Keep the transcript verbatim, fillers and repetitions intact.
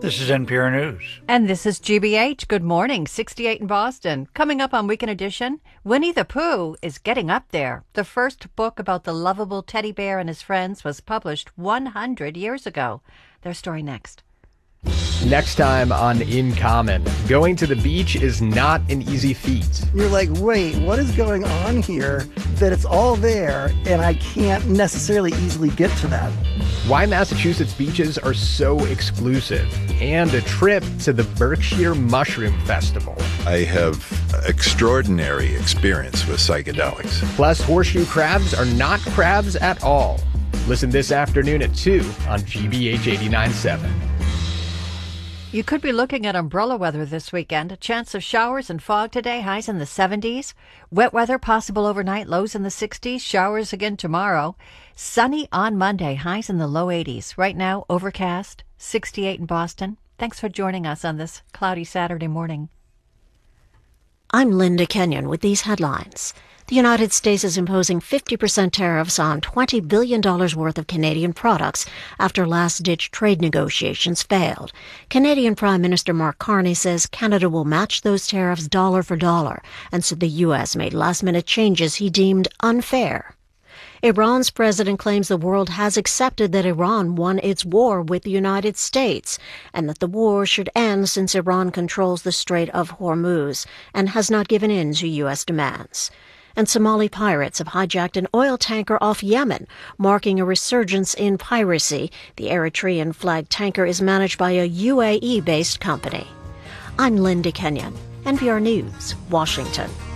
This is N P R News. And this is G B H. Good morning, sixty-eight in Boston. Coming up on Weekend Edition, Winnie the Pooh is getting up there. The first book about the lovable teddy bear and his friends was published one hundred years ago. Their story next. Next time on In Common, going to the beach is not an easy feat. You're like, wait, what is going on here? That it's all there, and I can't necessarily easily get to that. Why Massachusetts beaches are so exclusive, and a trip to the Berkshire Mushroom Festival. I have extraordinary experience with psychedelics. Plus, horseshoe crabs are not crabs at all. Listen this afternoon at two on G B H eighty-nine point seven. You could be looking at umbrella weather this weekend. A chance of showers and fog today, highs in the seventies. Wet weather possible overnight, lows in the sixties. Showers again tomorrow. Sunny on Monday, highs in the low eighties. Right now, overcast, sixty-eight in Boston. Thanks for joining us on this cloudy Saturday morning. I'm Linda Kenyon with these headlines. The United States is imposing fifty percent tariffs on twenty billion dollars worth of Canadian products after last-ditch trade negotiations failed. Canadian Prime Minister Mark Carney says Canada will match those tariffs dollar for dollar, and so the U S made last-minute changes he deemed unfair. Iran's president claims the world has accepted that Iran won its war with the United States and that the war should end since Iran controls the Strait of Hormuz and has not given in to U S demands. And Somali pirates have hijacked an oil tanker off Yemen, marking a resurgence in piracy. The Eritrean-flagged tanker is managed by a U A E-based company. I'm Linda Kenyon, N P R News, Washington.